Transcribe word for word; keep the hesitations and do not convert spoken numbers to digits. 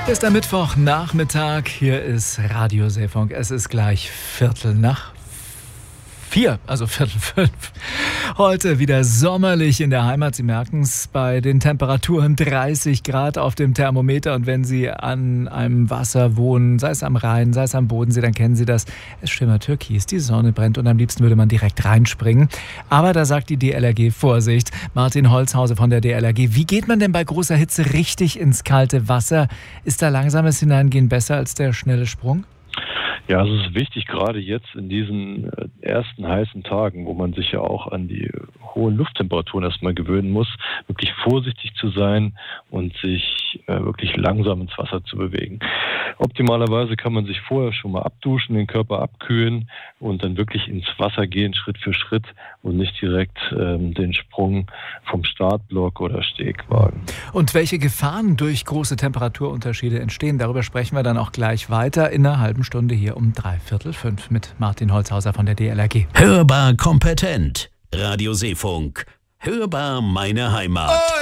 Ist der Mittwochnachmittag, hier ist Radio Seefunk. Es ist gleich Viertel nach vier, also Viertel fünf. Heute wieder sommerlich in der Heimat. Sie merken es bei den Temperaturen dreißig Grad auf dem Thermometer. Und wenn Sie an einem Wasser wohnen, sei es am Rhein, sei es am Bodensee, dann kennen Sie das. Es schimmert türkis, die Sonne brennt und am liebsten würde man direkt reinspringen. Aber da sagt die D L R G, Vorsicht. Martin Holzhause von der D L R G. Wie geht man denn bei großer Hitze richtig ins kalte Wasser? Ist da langsames Hineingehen besser als der schnelle Sprung? Ja, es ist wichtig, gerade jetzt in diesen ersten heißen Tagen, wo man sich ja auch an die hohen Lufttemperaturen erstmal gewöhnen muss, wirklich vorsichtig zu sein und sich äh, wirklich langsam ins Wasser zu bewegen. Optimalerweise kann man sich vorher schon mal abduschen, den Körper abkühlen und dann wirklich ins Wasser gehen, Schritt für Schritt und nicht direkt ähm, den Sprung vom Startblock oder Steg wagen. Und welche Gefahren durch große Temperaturunterschiede entstehen, darüber sprechen wir dann auch gleich weiter in einer halben Stunde hier um dreiviertel fünf mit Martin Holzhauser von der D L R G. Hörbar kompetent. Radio Seefunk. Hörbar meine Heimat.